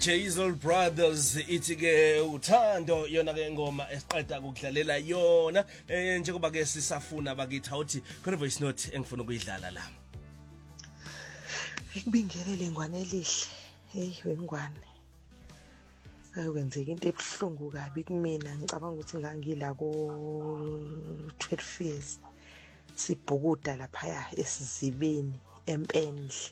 Jazel Brothers ithi ke uthando yona ke ngoma esiqeda ukudlalela yona njengoba ke sisafuna bakithi awuthi khona voice note engifuna ukuyidlala la. Ikubingelele ngwane elihle. Hey wengwane. Akwenzeka into ebuhlungu kabi kumina ngicabanga ukuthi ngangila ko 12 years. Sibhukuda lapha esizibeni empendle.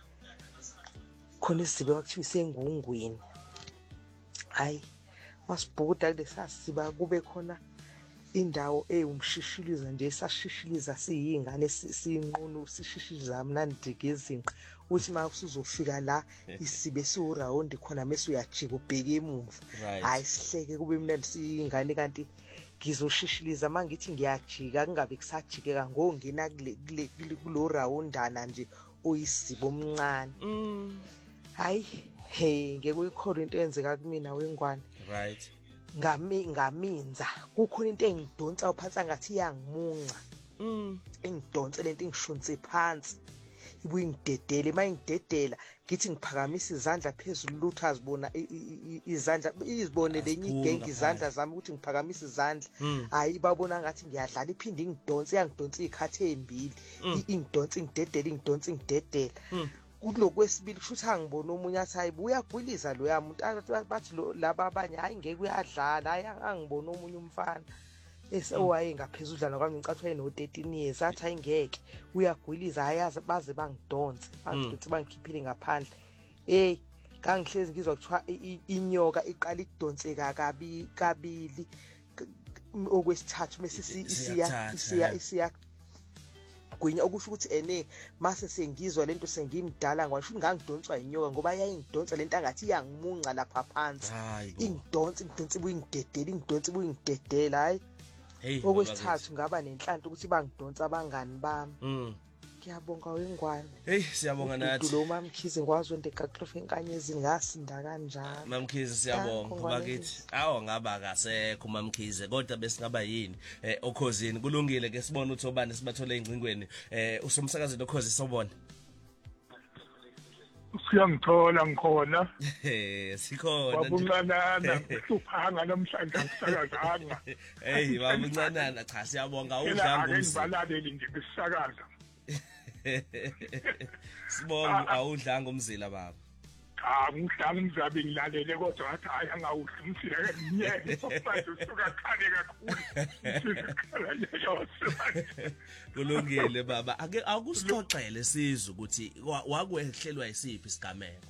Khona isizibe wakuthiwa isengungwini. Hayi masibhukuda kulesasiba kube khona indawo umshishiliza nje sashishiliza siyingane siyinqunu sishishiliza mnandi gezinqa uthi makusuzofika la isibe siwuround khona mase uyajika ubheke emuva hayi sihleke kube mnandi siyingane kanti ngizoshishiliza mangithi ngiyajika kungabe kusajikeka ngongena kulo roundana nje oyisibo omncane hayi ngeke uyikhole into eyenzeka kumina wengwane right ngaminza kukhona into engidonsa uphatha ngathi iyangimunca engidonse lento engishonse phansi ibuye ngidedele mayingidedela ngithi ngiphakamisa izandla phezulu lutho azibona izandla izibone lenye igengi izandla zami ukuthi ngiphakamisa izandla hayi babona ngathi ngiyadlala iphinde ingidonse yangidonsa izikhathi ezimbili ingidonse ngidedela kulokwesibili kushuthi angibona omunye athi hayi uyagwiliza lo yamuntu bathi laba abanye hayi ngeke uyadlala hayi angibona omunye umfana owaye ngaphezulu udlala kwami ngicathwe no 13 years athi hayi ngeke uyagwiliza hayazi baze bangidonse bangithi bangikhiphile ngaphandle kangihlezi ngizwa kuthiwa inyoka iqala ikudonseka kabili okwesithathu mase isiya gwinya okusho ukuthi mase sengizwa lento sengimdala ngisho ngangidonswa inyoka ngoba yayingidonsa lento angathi iyangimunca lapha phansi ingidonsa buyingidedela hayi okwesithathu ngaba nenhlanhla ukuthi bangidonsa abangani bami ngiyabonga wengwane siyabonga nathi lo mamkhize ngwazi into eGaqlofhe enkanyezi ngasinda kanjalo mamkhize siyabonga bakithi ngaba akasekho mamkhize kodwa besingaba yini okhosini kulungile ke sibone ukuthi obani sibathole engcingweni usomsakazweni okhozi sobona siyangithola ngikhona sikhona babuncanana uhluphanga namhlanje angisakazanga babuncanana cha siyabonga udlanga ngibalaleli nje besisakaza sibonga awudlanga umzila baba ngidlanga ngizabe ngilalele kodwa wathi hayi angawudla umzila ngiyeke sokubantu suka khale kakhulu kulungile baba ake akusixoxele sizwe ukuthi wakwehlelwa isiphi isigameko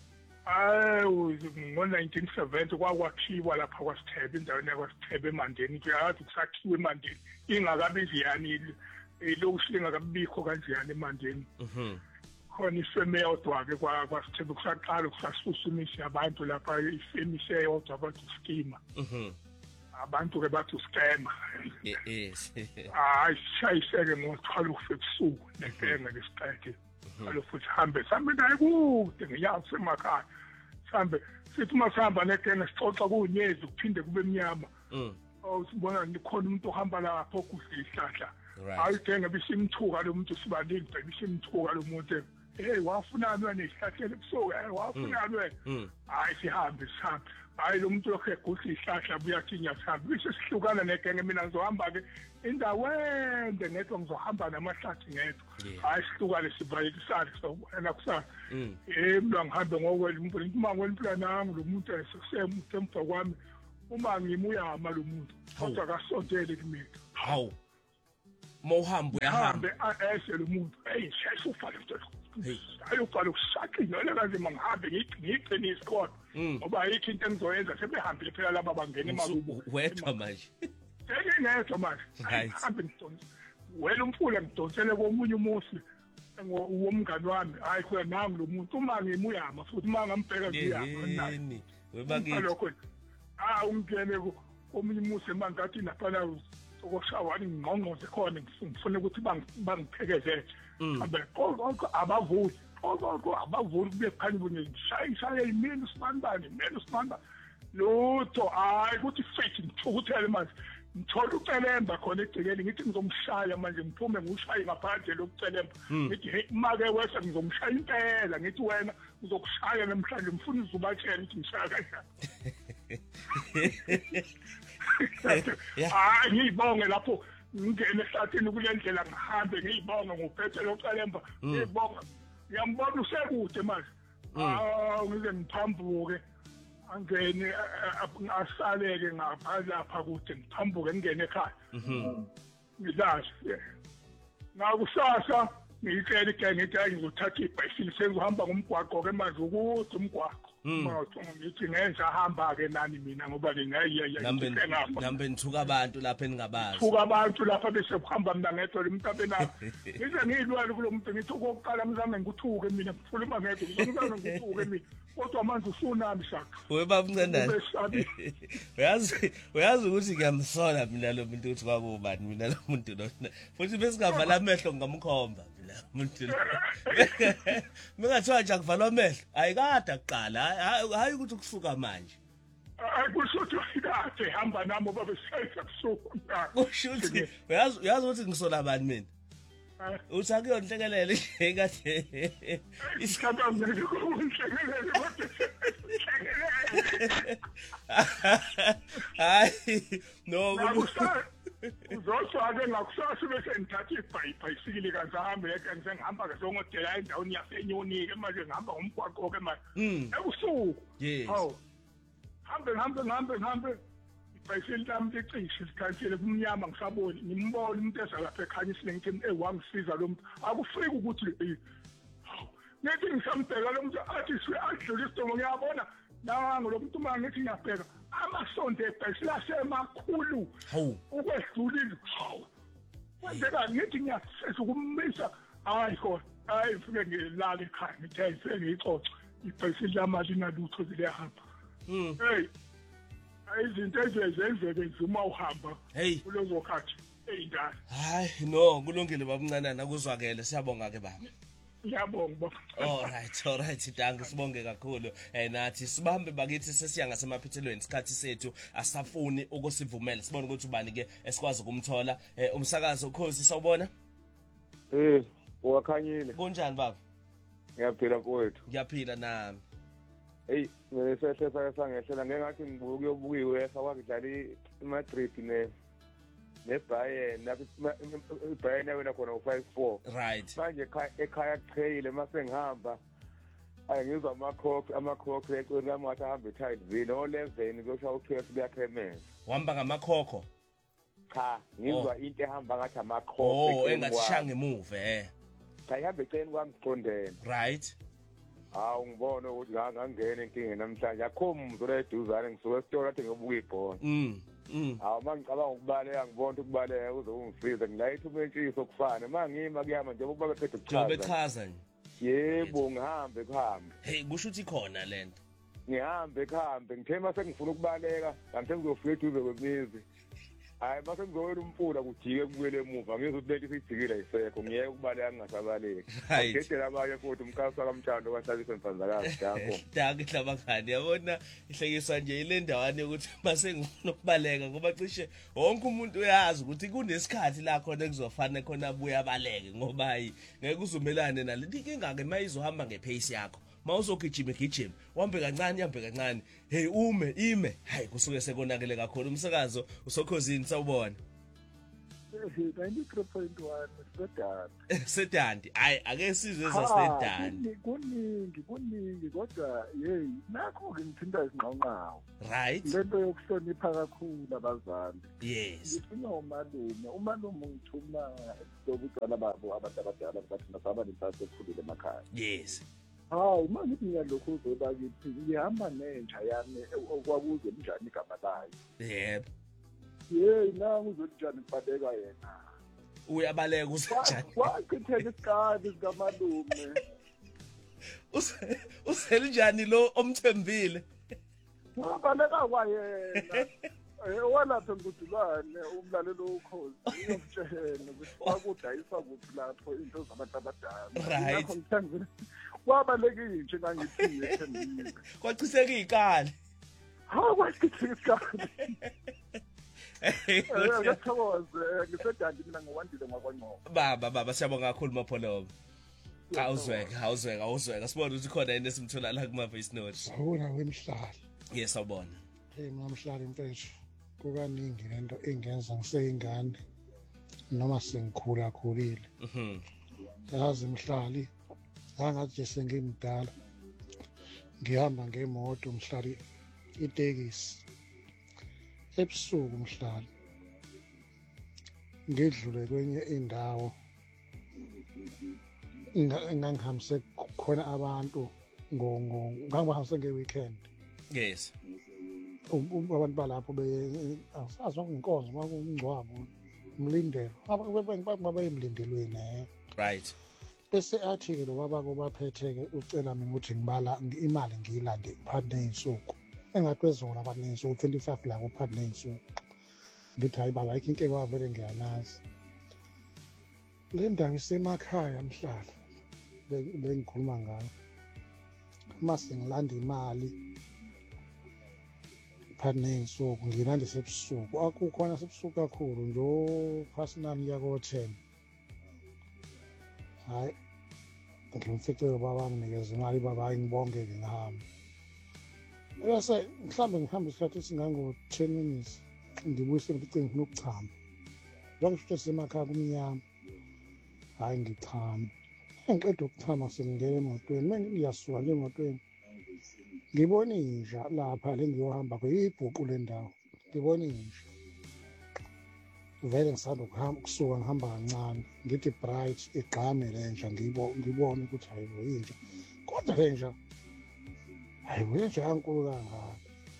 ngo-1970 kwakwakhiwa lapha kwaSithebe endaweni yakwaSithebe eMandeni kuyazi kusakhiwe eMandeni ingakabizi yani lokhu ingakabikho kanjani eMandeni khona ifeme yodwa-ke kwaSithebe kusaqala kusasusumisha abantu lapha ifeme iseyodwa bathi uskima abantu-ke bathi uskema hayi sishayiseke ngo-12 ebusuku nebhenge lesiqede alo futhi sambe naye kude ngenyawo semakhaya sambe sithi masihamba negenge sixoxa kunyezi kuphinde kube mnyama sibona nikhona umuntu ohamba lapho okudla ihlahla hayi genge bisimthuka lo muntu sibaningi bisimthuka lo muntu wafunani wena isihlahleni ebusuku wafunani wena hayi sihambe hayi lo muntu lokho egudla ihlahla buyathi nyathamba bese sihlukana negenge mina ngizohamba-ke indawende ngedwa ngizohamba namahlathi ngedwa hayi sihlukane sibayekisane sobona kusasa mina ngihambe ngokwela umuntu uma ngwempilo nami lo muntu esemude emva kwami uma ngimuyama lo muntu kodwa kasondele kumina hawu mawuhamba uyahamba lo muntu shayisufale ayuqala ukusaqina lekaze mangihambe ngiyiqinise kodwa ngoba ayikho into engizoyenza sebehambile phela laba bangena emalubo wedwa manje ngedwa manje hambe ngidonse wena umfula ngidonsele komunye umusi womngani wami hayi khona nami lo muntu uma ngimuyama futhi uma ngambheka ngiyama naye webakithi lokho ungene komunye umusi emangathi naphana okoshawani ngqongqoze khona ngifuna ukuthi bangiphekezele abavuli abavuli kube khanye bunishaya imini usibanibani lutho hayi ukuthi faith ngithukuthele manje ngithola ucelemba khona egcekeni ngithi ngizomshaya manje ngiphume ngushaye ngaphandle lokucelemba ngithi hey make wesa ngizomshaya impela ngithi wena uzokushaya namhlanje ngifuna uzubatshela ukuthi ngishaya kanjani hayi ngiyibonge lapho ngingene ehlathini kule ndlela ngihambe ngiyibonga ngophethe locelemba ngiyibonga ngiyambona usekude manje ngize ngiphambuke angene asaleke ngaphandle lapha kude ngiphambuke ngingene ekhaya ngilahle ngakusasa ngicela igenge ngithi hayi ngizothatha ibhayisikili sengizohamba ngomgwaqo ke manje ukuthi umgwaqo ngithi ngenza ahamba ke nani mina ngoba nambe nithuka abantu lapha eningabazi thuka abantu lapha bese kuhamba mina ngedwa emntapeni apha ngize ngiyilwala kulo muntu ngithi okokuqala ngizame ngikuthuke mina ngifuna ngedwa ngizame ngikuthuke mina kodwa manje usunami shaka webaba Mncandane uyazi ukuthi ngiyamsola mina lo muntu uthi kwakubani mina lo muntu lo futhi bese ngavala amehlo ngamkhomba mina umuntu lo mingathiwa nje akuvalwa amehlo ayikade kuqala hayi ukuthi kusuka manje akusho ukuthi kade hamba nami baba sisayisa kusuka kushuthi uyazi ukuthi ngisola bani mina uthi akuyonhlekelele nje kade isikhathi ngizokunhlekelele hayi no uzoswake ngakusasa bese ngithatha ibhayisikili kanzambe yeke ngihamba ke songodela endaweni yasenyoni ke manje ngihamba ngomgwaqo ke manje ebusuku hawo hambe ibhayisikili lami licishe sikhanyisile kumnyama ngisaboni ngimbona umuntu ezalapha ekhanyisile ngithi wangisiza lo muntu akufiki ukuthi ngithi ngisambheka lo muntu athi adlula isidongo ngiyabona nango lo muntu uma ngithi ngiyabheka amasonto ebhayisikili asemakhulu ukwedlulile kwenzeka ngithi ngiyasesa ukumisa hayi khona hayi mfike ngilala ekhaya ngithi ayifike ngiyixoxe ibhayisikili lami linalutho liyahamba hey izinto ezenzeke nzima uhamba kulezo khathi eyindala hayi no kulungile baba Mncandane akuzwakele siyabonga ke baba ngiyabonga baba all right danke sibonge kakhulu nathi sibambe bakithi sesiya ngasemaphithelweni isikhathi sethu asafuni ukusivumela sibone ukuthi ubani ke esikwazi ukumthola umsakazo Ukhozi sawubona uwakhanyile kunjani baba ngiyaphila mfowethu ngiyaphila nami hey ngisehle sangehlela ngengathi ngibukiwe sawakudlala iMadrid neBayern lapho iBayern yawena khona u5-4 right manje ekhaya kucheyile mase ngihamba ayengizwa amakhokho eqweni lami wathi ahambe eTidesville o11 kuyosha u12 kuyakhemeza wamba ngamakhokho cha ngizwa into ehamba ngathi amakhokho engathishanga emuve cha ihambe eceleni kwami siqondene right hawu ngibona ukuthi ngangena enkingeni namhlanje akho umzolo eduzane ngisuke esitolo athi ngiyobuka ibhola hawu mangicabanga ukubaleka ngibona ukubaleka uzongisiza ngilayitha umentshiso okufana mangima kuyama nje ukuba beqedwe bechaza nje yebo ngihambe hey kusho ukuthi khona lento ngihambe ngithe mase ngifuna ukubaleka ngithe ngizofika eduze kwemizi hayi mase ngizowela umfula kujike kubuyele emuva ngizwe ukuthi lento isijikile ayisekho ngiyeke ukubaleka ngingasabaleki ngidedela abanye futhi umkhaso kaMthando kwahlaliswe mfanzakazi danko danke hlabangani yabona ihlekiswa nje ile ndawana ukuthi mase ngifuna ukubaleka ngoba cishe wonke umuntu uyazi ukuthi kunesikhathi la khona kuzofana khona abuye abaleke ngoba hayi ngeke uzumelane nalento inkinga ke mayizohamba ngepace yakho mawuzogijima wambe kancane hey ime hayi kusuke sekonakele kakhulu umsakazo usokhozini sawubona 93.1 sedandi hayi ake sizwe zasedandi kuningi kodwa hey nakho ke ngithinta isinqonqawo right lento yokuhlonipha kakhulu abazali yes ngifuna umalume ngithuma lokucala babo abantu abadala bathi nasaba nempatho ekhulile emakhaya yes hayi manje ngiyalokho uzobakithi ngihamba nentsha yami okwakuzwe njani igama layo yebo nangu uzojani kubaleka yena uyabaleka usenjani wachithela isikali sikamalume uselinjani lo omthembile wabaleka kwayena walapha ngudulwane umlalelo Ukhozi ngiyomtshela ukuthi wakudayisa kuphi lapho into zabantu abadala right wabaleka intshe ngangithiye ethembile kwachiseka izikali kwachitheka isikali ngiyathokoza ngisedandi mina ngiwandile ngakwanqobo baba siyabonga kakhulu Mapholo awuzweka sibona ukuthi khona yini esimthola la kuma voice notes awuna wemhlali yes awubona mamhlali mfethu kukaningi lento engenza ngiseyingane noma sengikhulile yazi mhlali angathi sengimdala ngihamba ngemoto mhlali itekisi ebusuku mhlali ngidlule kwenye indawo ngangihambise khona abantu ngangihambise ngeweekend yes abantu balapho azwa inkonzo makungcwabo umlindelo babayimlindelweni right bese athi-ke lo babako baphethe-ke ucela mina ukuthi ngibala imali ngiyilande phakathi ney'nsuku engathi wezona phakathi ney'nsuku 25 lako phakathi ney'nsuku ngithi hayi baba ayikho inkinga wavele ngiyanazi le ndawo isemakhaya mhlala bengikhuluma ngayo uma sengilanda imali phakathi ney'nsuku ngiyilande sebusuku akukhona sebusuku kakhulu nje personal yako-10 hayi ngimficele baba nginikeza imali baba ngibonge-ke ngihamba bese mhlawumbe ngihamba isikhathi esingango-10 minutes ngibuyise ngithi ngifuna ukuchama njengoba kusho semakhaya kumnyama hayi ngichama engiqeda ukuchama sengingena emotweni ngiyasuka nje emotweni ngibona inja lapha le ngiyohamba kuyibhuqu le ndawo ngibona inja vele ngisanda ukusuka ngihamba kancane ngithi bright igqame le nja ngibone ukuthi hayi inja kodwa le nja hayi inja yankulu kangaka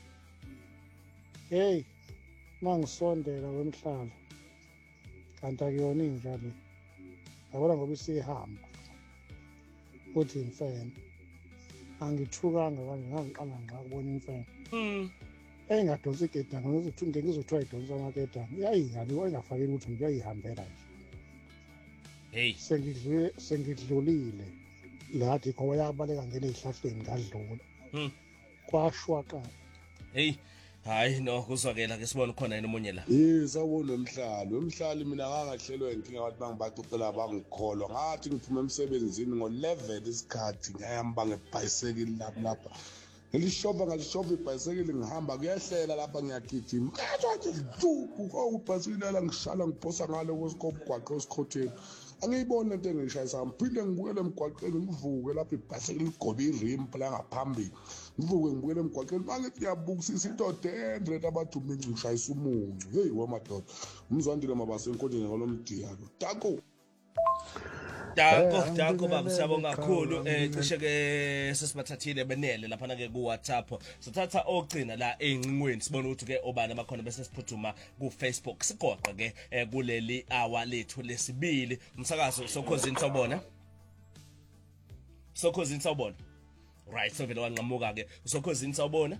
hey mangisondela wemhlala kanti akuyona inja le yabona ngoba isihamba uthi imfene angithukanga kanje ngangiqala ngqa kubona imfene engadonsa igedanga ngizothiwa idonsa amagedanga iyayingani engafakeli ukuthi ngiyayihambela nje hey sengidlulile lathi khoba yabaleka ngene ey'hlahleni ngadlula kwashwaqana hey hayi no kuzwakela ke sibona khona yini omunye la sawubona wemhlali mina ngangahlelwe inkinga abantu bangibacocela bangikholwa ngathi ngiphuma emsebenzini ngo-11 isikhathi ngihamba ngebhayisekili lapha ngalishoba ibhayisekili ngihamba kuyehlela lapha ngiyagijima kathi ibhayisekili la ngishala ngiphosa ngale kwesikobugwaqo esikhotheni angiyiboni lento engishayisa ngiphinde ngibukele emgwaqeni ngivuke lapha ibhayisekili ligobe irimpu la ngaphambili ngivuke ngibukele emgwaqeni bangithi ngiyabukisisa indoda 100 abathi uminci ngishayisa umuncu hey wamadoda umzwandile mabase enkonjeni ngolomdiya lo Dako baba siyabonga kakhulu cishe ke sesibathathile benele lapha na ke ku WhatsApp sithatha ogcina la engcingweni sibona ukuthi ke obani abakhona bese siphuthuma ku Facebook siqoqe ke kuleli hour lethu lesibili umsakazo sokhosini sawubona right so vele wanqamuka ke usokhosini sawubona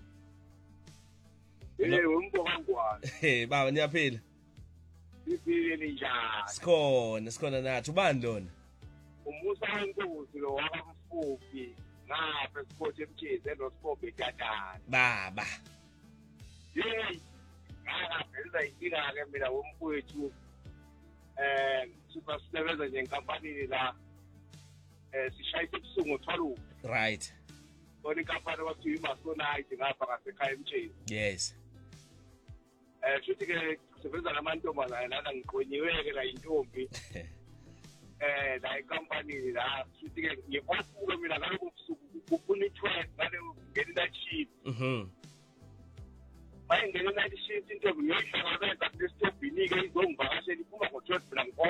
umbongwani baba niyaphila siphile njani sikhona nathi ubani lona umusa wenkosi lo wakamfupi ngapha esikhothi emthize enosiphobe etatani baba hey ngaveza inkinga ke mina womfowethu sisebenza nje enkampanini la sishayisa ebusuku ngo-12 right bona inkampani kwathiwa imasonite ngapha ngasekhaya emthize yes futhi ke sisebenza namantombazane lana ngiqonyiwe-ke la intombi la enkampanini la futhi ke ngiyakubuka mina ngaloku busuku kufuna i-12 ngale ngene night shift maye ngene night shift intombi ngiyoyihlangabeza esitobhini-ke izongivakashela iphuma ngo-12 mina